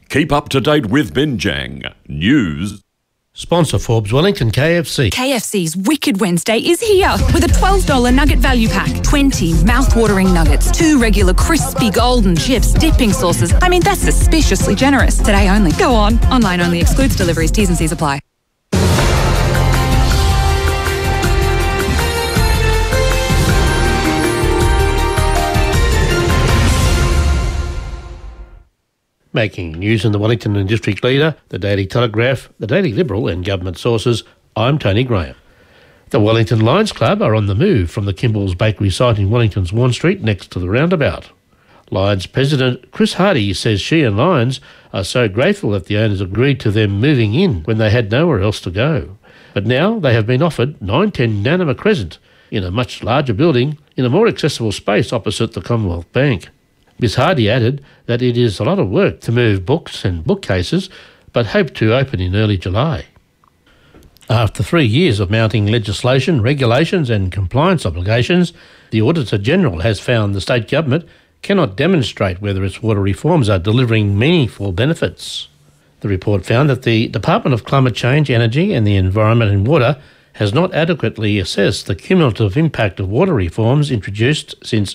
Keep up to date with Binjang News. Sponsor Forbes Wellington KFC. KFC's Wicked Wednesday is here with a $12 nugget value pack. 20 mouth-watering nuggets, 2 regular crispy golden chips, dipping sauces. I mean, that's suspiciously generous. Today only. Go on. Online only. Excludes deliveries. T's and C's apply. Making news in the Wellington and District Leader, the Daily Telegraph, the Daily Liberal and government sources, I'm Tony Graham. The Wellington Lions Club are on the move from the Kimball's Bakery site in Wellington's Warren Street next to the roundabout. Lions President Chris Hardy says she and Lions are so grateful that the owners agreed to them moving in when they had nowhere else to go. But now they have been offered 910 Nanama Crescent in a much larger building in a more accessible space opposite the Commonwealth Bank. Ms Hardy added that it is a lot of work to move books and bookcases, but hope to open in early July. After 3 years of mounting legislation, regulations and compliance obligations, the Auditor-General has found the state government cannot demonstrate whether its water reforms are delivering meaningful benefits. The report found that the Department of Climate Change, Energy and the Environment and Water has not adequately assessed the cumulative impact of water reforms introduced since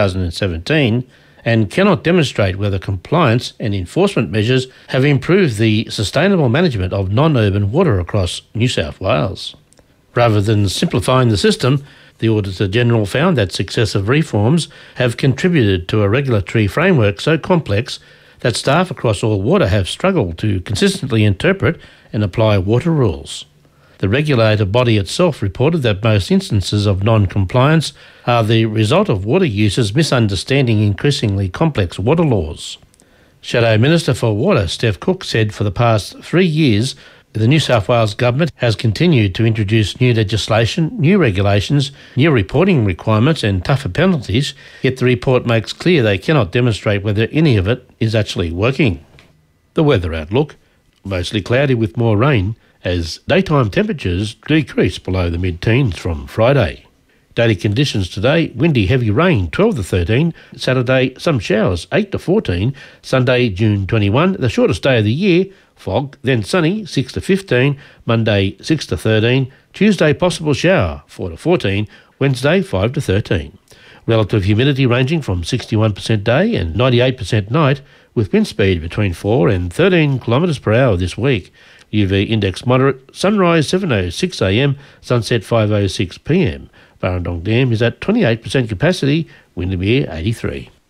2017 and cannot demonstrate whether compliance and enforcement measures have improved the sustainable management of non-urban water across New South Wales. Rather than simplifying the system, the Auditor-General found that successive reforms have contributed to a regulatory framework so complex that staff across all water have struggled to consistently interpret and apply water rules. The regulator body itself reported that most instances of non-compliance are the result of water users misunderstanding increasingly complex water laws. Shadow Minister for Water, Steph Cook, said for the past 3 years, the New South Wales Government has continued to introduce new legislation, new regulations, new reporting requirements and tougher penalties, yet the report makes clear they cannot demonstrate whether any of it is actually working. The weather outlook: mostly cloudy with more rain, as daytime temperatures decrease below the mid-teens from Friday. Daily conditions today: windy heavy rain 12 to 13, Saturday some showers 8 to 14, Sunday June 21, the shortest day of the year, fog, then sunny 6 to 15, Monday 6 to 13, Tuesday possible shower 4 to 14, Wednesday 5 to 13. Relative humidity ranging from 61% day and 98% night, with wind speed between 4 and 13 kilometres per hour this week. UV index moderate, sunrise 7:06 a.m, sunset 5:06 p.m. Barrendong Dam is at 28% capacity, Windermere 83.